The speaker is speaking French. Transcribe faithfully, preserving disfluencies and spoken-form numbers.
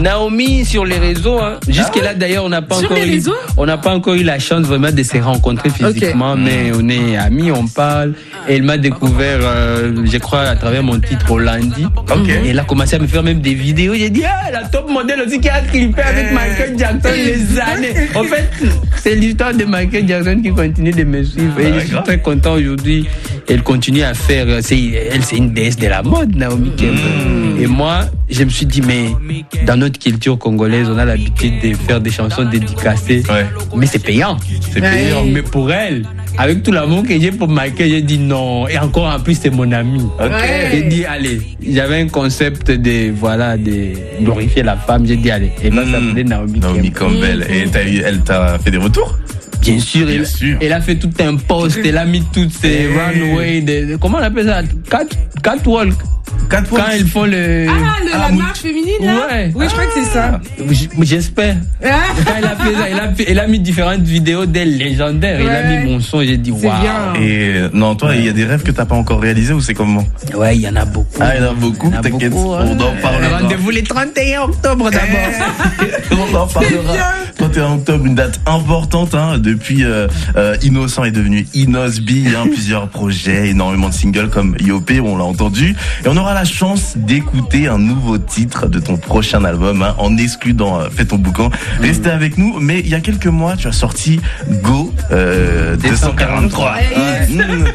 Naomi sur les réseaux, hein. Jusque là d'ailleurs on n'a pas sur encore eu, on n'a pas encore eu la chance vraiment de se rencontrer physiquement, okay. Mais on est amis, on parle. Et elle m'a découvert, euh, je crois à travers mon titre Hollandi. Okay. Et elle a commencé à me faire même des vidéos. J'ai dit ah la top modèle aussi qui a clippé avec Michael Jackson les années. En fait c'est l'histoire de Michael Jackson qui continue de me suivre. Et je suis très content aujourd'hui. Elle continue à faire. C'est, elle c'est une déesse de la mode, Naomi Campbell. Mm. Et moi je me suis dit mais dans notre culture congolaise, on a l'habitude de faire des chansons dédicacées, ouais. Mais c'est payant. C'est payant. Mais pour elle, avec tout l'amour que j'ai pour Michael, j'ai dit non. Et encore en plus, c'est mon ami. Okay. J'ai dit allez. J'avais un concept de voilà de glorifier la femme. J'ai dit allez. Et là, mmh. ça s'appelait Naomi, Naomi Campbell. Mmh. Et t'as eu, elle t'a fait des retours? Bien sûr, Bien elle, sûr. Elle a fait tout un post. Elle a mis toutes ses runways. De, comment on appelle ça? Cat, catwalk. Quand ils font le... Ah, le, ah la marche féminine, là? Ouais. Oui, je crois que c'est ça. J'espère. Ah. Quand elle a fait ça, elle a, elle a mis différentes vidéos d'elle légendaires. Ouais. Elle a mis mon son, j'ai dit waouh. Et non, toi, il ouais. y a des rêves que t'as pas encore réalisés ou c'est comment? Ouais, il y en a beaucoup. Ah, il y en a beaucoup, t'inquiète. On en parlera. Rendez-vous les trente et un octobre d'abord. On en parlera. trente et un octobre, une date importante, hein. Depuis euh, euh, Innocent est devenu Inosby, hein. Plusieurs projets, énormément de singles comme Yopé, on l'a entendu. Et on aura la chance d'écouter un nouveau titre de ton prochain album, hein, en exclu dans euh, Fais ton boucan. Mmh. Restez avec nous, mais il y a quelques mois, tu as sorti Go euh, deux cent quarante-trois. Ouais. Mmh.